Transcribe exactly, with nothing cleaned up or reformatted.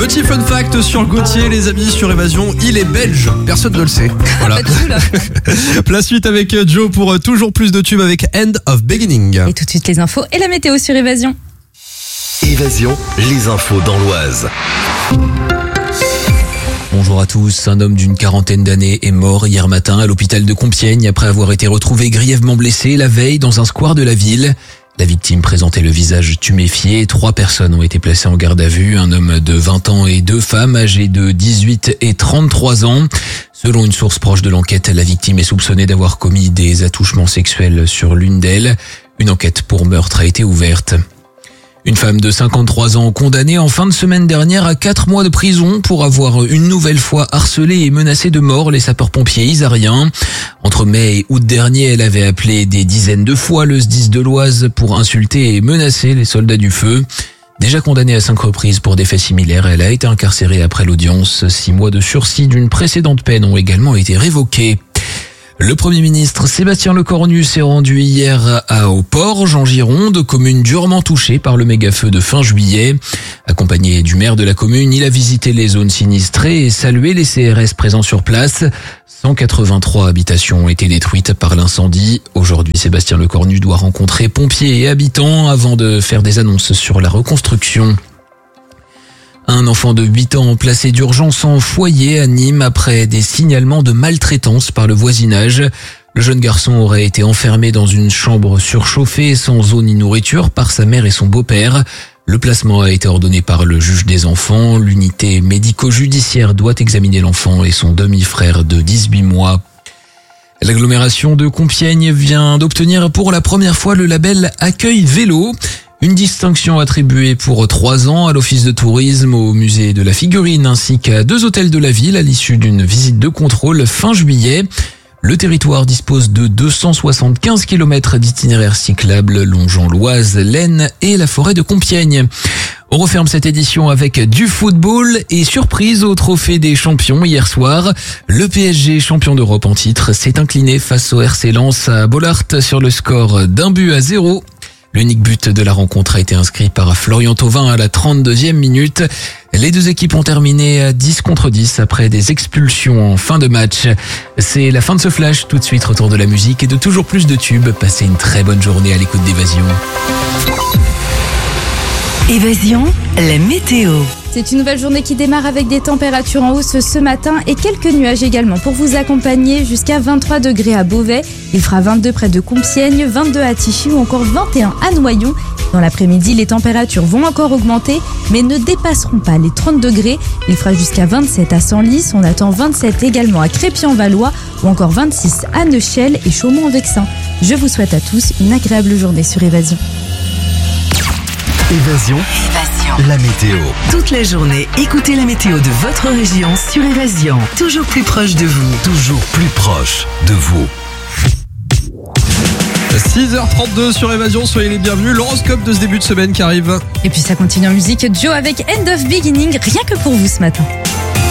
Petit fun fact sur Gauthier, les amis, sur Évasion, il est belge. Personne ne le sait. Voilà. La suite avec Joe pour toujours plus de tubes avec End of Beginning. Et tout de suite les infos et la météo sur Évasion. Évasion, les infos dans l'Oise. Bonjour à tous, un homme d'une quarantaine d'années est mort hier matin à l'hôpital de Compiègne après avoir été retrouvé grièvement blessé la veille dans un square de la ville. La victime présentait le visage tuméfié. Trois personnes ont été placées en garde à vue, un homme de vingt ans et deux femmes âgées de dix-huit et trente-trois ans. Selon une source proche de l'enquête, la victime est soupçonnée d'avoir commis des attouchements sexuels sur l'une d'elles. Une enquête pour meurtre a été ouverte. Une femme de cinquante-trois ans condamnée en fin de semaine dernière à quatre mois de prison pour avoir une nouvelle fois harcelé et menacé de mort les sapeurs-pompiers isariens. Entre mai et août dernier, elle avait appelé des dizaines de fois le S D I S de l'Oise pour insulter et menacer les soldats du feu. Déjà condamnée à cinq reprises pour des faits similaires, elle a été incarcérée après l'audience. Six mois de sursis d'une précédente peine ont également été révoqués. Le Premier ministre Sébastien Lecornu s'est rendu hier à Auporge, en Gironde, commune durement touchée par le méga-feu de fin juillet. Accompagné du maire de la commune, il a visité les zones sinistrées et salué les C R S présents sur place. cent quatre-vingt-trois habitations ont été détruites par l'incendie. Aujourd'hui, Sébastien Lecornu doit rencontrer pompiers et habitants avant de faire des annonces sur la reconstruction. Un enfant de huit ans placé d'urgence en foyer à Nîmes après des signalements de maltraitance par le voisinage. Le jeune garçon aurait été enfermé dans une chambre surchauffée sans eau ni nourriture par sa mère et son beau-père. Le placement a été ordonné par le juge des enfants. L'unité médico-judiciaire doit examiner l'enfant et son demi-frère de dix-huit mois. L'agglomération de Compiègne vient d'obtenir pour la première fois le label Accueil Vélo. Une distinction attribuée pour trois ans à l'office de tourisme, au musée de la figurine ainsi qu'à deux hôtels de la ville à l'issue d'une visite de contrôle fin juillet. Le territoire dispose de deux cent soixante-quinze kilomètres d'itinéraires cyclables longeant l'Oise, l'Aisne et la forêt de Compiègne. On referme cette édition avec du football et surprise au trophée des champions hier soir. Le P S G, champion d'Europe en titre, s'est incliné face au R C Lens à Bollaert sur le score d'un but à zéro. L'unique but de la rencontre a été inscrit par Florian Thauvin à la trente-deuxième minute. Les deux équipes ont terminé à dix contre dix après des expulsions en fin de match. C'est la fin de ce flash. Tout de suite, retour de la musique et de toujours plus de tubes. Passez une très bonne journée à l'écoute d'Évasion. Évasion, la météo. C'est une nouvelle journée qui démarre avec des températures en hausse ce matin et quelques nuages également pour vous accompagner jusqu'à vingt-trois degrés à Beauvais. Il fera vingt-deux près de Compiègne, vingt-deux à Tichy ou encore vingt et un à Noyon. Dans l'après-midi, les températures vont encore augmenter mais ne dépasseront pas les trente degrés. Il fera jusqu'à vingt-sept à Senlis, on attend vingt-sept également à Crépy-en-Valois ou encore vingt-six à Neuchâtel et Chaumont-en-Vexin. Je vous souhaite à tous une agréable journée sur Évasion. Évasion, Évasion. la météo. Toute la journée, écoutez la météo de votre région sur Évasion. Toujours plus proche de vous. Toujours plus proche de vous. six heures trente-deux sur Évasion, soyez les bienvenus. L'horoscope de ce début de semaine qui arrive. Et puis ça continue en musique. Joe avec End of Beginning, rien que pour vous ce matin.